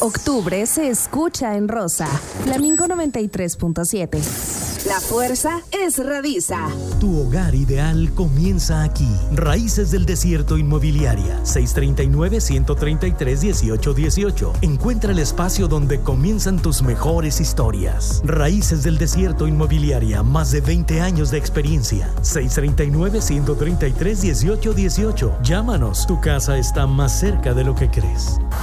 Octubre se escucha en Rosa. Flamingo 93.7. La fuerza es Radisa. Tu hogar ideal comienza aquí. Raíces del Desierto Inmobiliaria. 639-133-1818. Encuentra el espacio donde comienzan tus mejores historias. Raíces del Desierto Inmobiliaria. Más de 20 años de experiencia. 639-133-1818. Llámanos. Tu casa está más cerca de lo que crees.